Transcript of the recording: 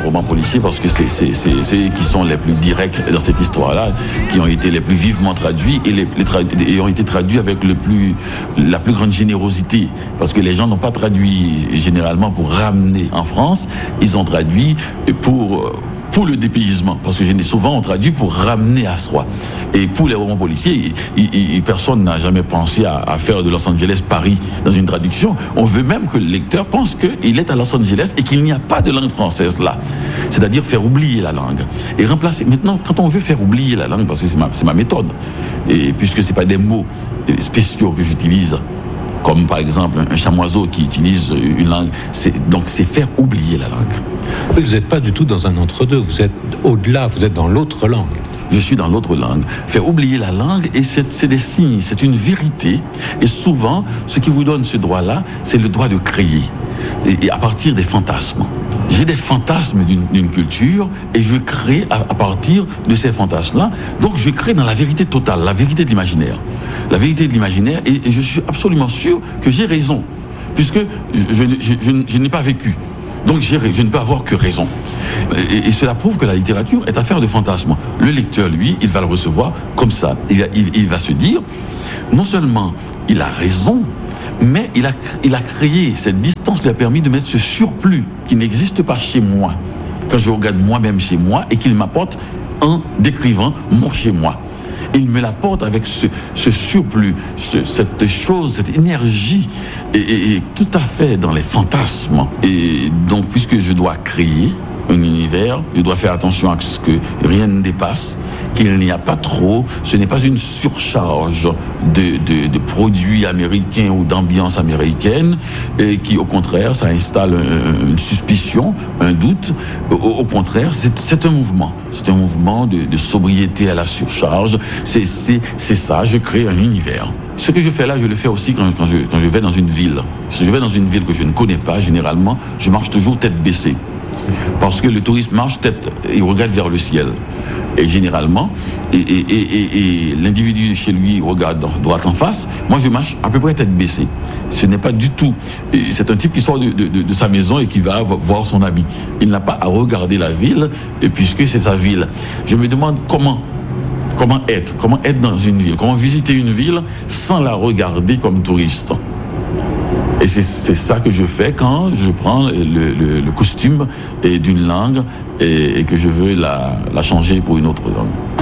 romans policiers parce que c'est eux qui sont les plus directs dans cette histoire-là, qui ont été les plus vivement traduits et ont été traduits avec la plus grande générosité. Parce que les gens n'ont pas traduit généralement pour ramener en France, ils ont traduit pour le dépaysement, parce que souvent on traduit pour ramener à soi. Et pour les romans policiers, personne n'a jamais pensé à faire de Los Angeles Paris dans une traduction. On veut même que le lecteur pense qu'il est à Los Angeles et qu'il n'y a pas de langue française là. C'est-à-dire faire oublier la langue. Et remplacer. Maintenant, quand on veut faire oublier la langue, parce que c'est ma méthode, et puisque c'est pas des mots spéciaux que j'utilise, comme par exemple un chamoiseau qui utilise une langue, c'est faire oublier la langue. Vous n'êtes pas du tout dans un entre-deux, vous êtes au-delà, vous êtes dans l'autre langue. Je suis dans l'autre langue. Faire oublier la langue, et c'est des signes, c'est une vérité. Et souvent, ce qui vous donne ce droit-là, c'est le droit de créer. Et à partir des fantasmes. J'ai des fantasmes d'une culture et je crée à partir de ces fantasmes-là. Donc je crée dans la vérité totale, la vérité de l'imaginaire. La vérité de l'imaginaire, et je suis absolument sûr que j'ai raison, puisque je n'ai pas vécu. Donc je ne peux avoir que raison. Et cela prouve que la littérature est affaire de fantasme. Le lecteur, lui, il va le recevoir comme ça. Il va se dire, non seulement il a raison, mais il a créé, cette distance lui a permis de mettre ce surplus qui n'existe pas chez moi, quand je regarde moi-même chez moi, et qu'il m'apporte en décrivant mon chez moi. Il me l'apporte avec ce surplus, cette chose, cette énergie, et tout à fait dans les fantasmes. Et donc, puisque je dois créer un univers, je dois faire attention à ce que rien ne dépasse, qu'il n'y a pas trop, ce n'est pas une surcharge de produits américains ou d'ambiance américaine, et qui au contraire, ça installe une suspicion, un doute. Au contraire, c'est un mouvement. C'est un mouvement de sobriété à la surcharge. C'est ça, je crée un univers. Ce que je fais là, je le fais aussi quand je vais dans une ville. Si je vais dans une ville que je ne connais pas, généralement, je marche toujours tête baissée. Parce que le touriste marche tête, il regarde vers le ciel. Et généralement, et l'individu chez lui regarde droit en face. Moi, je marche à peu près tête baissée. Ce n'est pas du tout. C'est un type qui sort de sa maison et qui va voir son ami. Il n'a pas à regarder la ville, et puisque c'est sa ville. Je me demande comment être dans une ville, comment visiter une ville sans la regarder comme touriste. Et c'est ça que je fais quand je prends le costume d'une langue et que je veux la changer pour une autre langue.